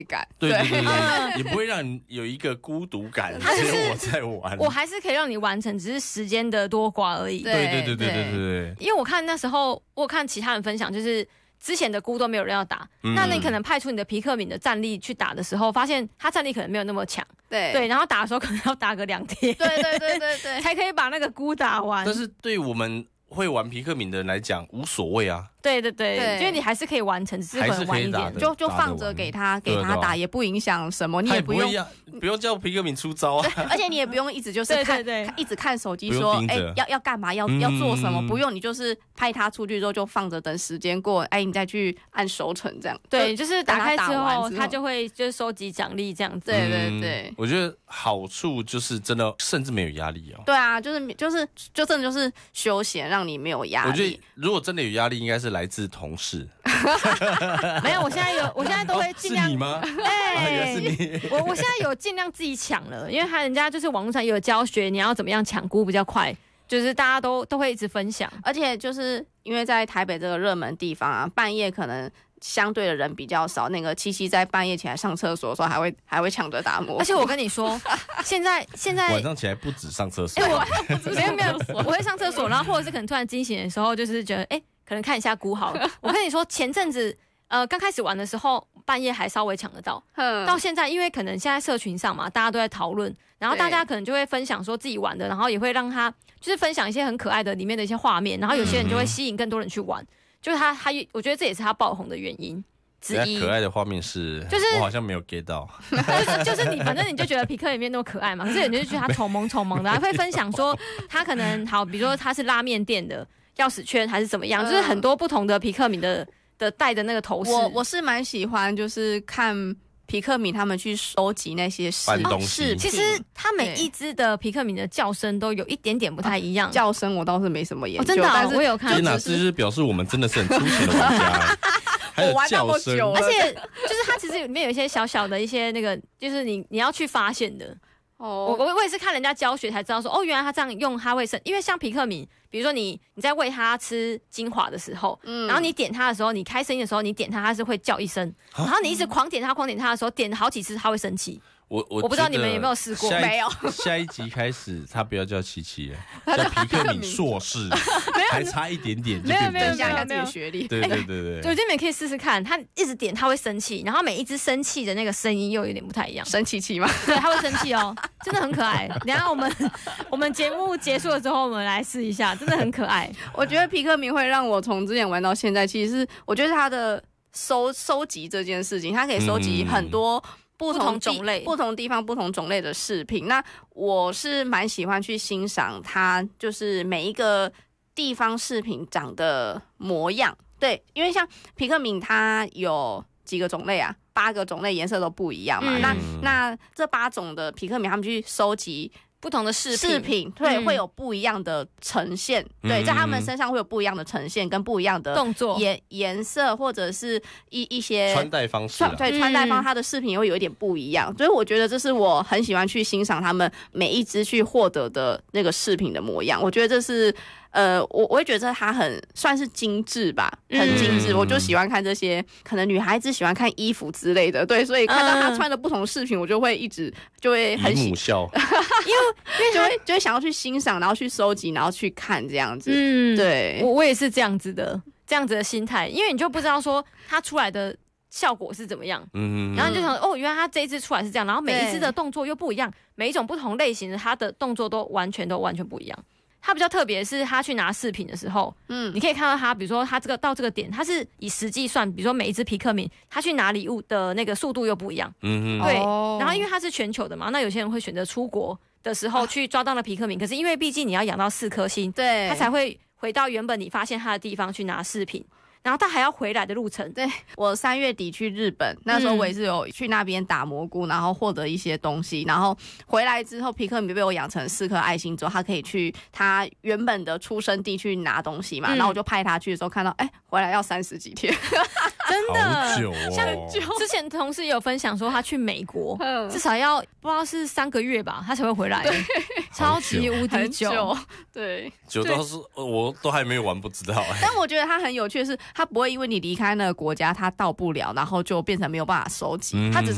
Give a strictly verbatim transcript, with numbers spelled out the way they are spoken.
感。 对对对对，也不会让你有一个孤独感，只有我在玩。 我还是可以让你完成，只是时间的多寡而已。 对对对对对对对。 因为我看那时候，我看其他人分享，就是之前的菇都没有人要打，嗯、那你可能派出你的皮克敏的战力去打的时候，发现他战力可能没有那么强。 对对，然后打的时候可能要打个两天。 对对对对对， 才可以把那个菇打完。 但是对我们会玩皮克敏的人来讲，无所谓啊。 对对对，因为你还是可以完成，只是可能晚一点， 就就放着给他给他打，也不影响什么，你也不用不用叫皮克敏出招啊， 而且你也不用一直就是看一直看手机说，哎，要要干嘛，要要做什么，不用，你就是派他出去之后就放着，等时间过，哎，你再去按收成这样。 对，就是打开之后，他就会就是收集奖励这样子。 对对对， 我觉得好处就是真的，甚至没有压力哦。 对啊，就是就是就真的就是休闲，让你没有压力。 我觉得如果真的有压力，应该是来自同事。 没有，我现在有，我现在都会尽量。 是你吗？ 哎， 是你。 我我现在有尽量自己抢了，因为他人家就是网络上有教学，你要怎么样抢菇比较快，就是大家都都会一直分享。 而且就是因为在台北这个热门地方啊，半夜可能相对的人比较少，那个七七在半夜起来上厕所的时候，还会还会抢着打蘑菇。 而且我跟你说，现在现在晚上起来不止上厕所， 哎、欸，我没有没有，我会上厕所，然后或者是可能突然惊醒的时候，就是觉得哎。欸可能看一下菇好了。我跟你说，前阵子呃刚开始玩的时候，半夜还稍微抢得到。到现在，因为可能现在社群上嘛，大家都在讨论，然后大家可能就会分享说自己玩的，然后也会让他就是分享一些很可爱的里面的一些画面，然后有些人就会吸引更多人去玩。嗯、就是他他，我觉得这也是他爆红的原因之一。 可爱的画面是，就是我好像没有 get 到。 就是就是你，反正你就觉得皮克里面那么可爱嘛，可是有人就觉得他丑萌丑萌的，还会分享说他可能好，比如说他是拉面店的。钥匙圈还是怎么样，就是很多不同的皮克敏的的戴的那个头饰。 我我是蛮喜欢，就是看皮克敏他们去收集那些饰饰。 其实他每一只的皮克敏的叫声都有一点点不太一样。 啊、叫声我倒是没什么研究， 哦、真的、哦， 但是我有看。 天哪，这就是表示我们真的是很粗浅的玩家。还有叫声， 而且就是它其实里面有一些小小的一些那个，就是你你要去发现的。哦，我我也是看人家教学才知道说，哦，原来他这样用它会生，因为像皮克敏，比如说你你在喂它吃精华的时候，嗯，然后你点它的时候，你开声音的时候，你点它，它是会叫一声，然后你一直狂点它，狂点它的时候，点好几次它会生气。 我我我不知道你们有没有试过， 没有。 下一集开始，他不要叫七七了，叫皮克敏硕士，还差一点点就没有没有增加一下自己的学历。 对对对对， 我觉得你们可以试试看，他一直点他会生气，然后每一只生气的那个声音又有点不太一样， 生气气吗？ 对，他会生气哦，真的很可爱。等一下我们我们节目结束了之后，我们来试一下，真的很可爱。 我觉得皮克敏会让我从之前玩到现在，其实是我觉得他的收收集这件事情，他可以收集很多。嗯不同种类、不同地方、不同种类的饰品，那我是蛮喜欢去欣赏它，就是每一个地方饰品长的模样。对，因为像皮克敏它有几个种类啊，八个种类颜色都不一样嘛。嗯、那那这八种的皮克敏，他们去收集。 不同的饰品， 饰品对、嗯、会有不一样的呈现，嗯、对，在他们身上会有不一样的呈现跟不一样的动作、 颜颜色或者是一一些穿戴方式、啊， 对，穿戴方它的饰品也会有一点不一样，所以我觉得这是我很喜欢去欣赏他们每一只去获得的那个饰品的模样，我觉得这是。呃，我我会觉得它很算是精致吧，很精致。嗯、我就喜欢看这些，可能女孩子喜欢看衣服之类的，对，所以看到她穿的不同饰品，我就会一直就会很姨母笑， 因为因为就会就会想要去欣赏，然后去收集，然后去看这样子。嗯，对， 我我也是这样子的，这样子的心态，因为你就不知道说它出来的效果是怎么样，嗯，然后你就想哦，原来它这一支出来是这样，然后每一支的动作又不一样，每一种不同类型的它的动作都完全都完全不一样。它比较特别的是，他去拿饰品的时候，嗯，你可以看到他，比如说他这个到这个点，他是以实际算，比如说每一只皮克敏，他去拿礼物的那个速度又不一样，嗯嗯，对。哦、然后因为它是全球的嘛，那有些人会选择出国的时候去抓到了皮克敏，可是因为毕竟你要养到四颗星， 对， 他才会回到原本你发现他的地方去拿饰品。然后他还要回来的路程。 对，我三月底去日本，那时候我也是有去那边打蘑菇，然后获得一些东西，然后回来之后，皮克敏被我养成四颗爱心之后，他可以去他原本的出生地去拿东西嘛，嗯、然后我就派他去的时候，看到哎，回来要三十几天， 真的， 好久哦， 像之前同事有分享说，他去美国至少要不知道是三个月吧，他才会回来，超级无敌久， 对， 久到是我都还没有玩不知道、欸。 但我觉得他很有趣的是，他不会因为你离开那个国家，他到不了，然后就变成没有办法收集，嗯、他只是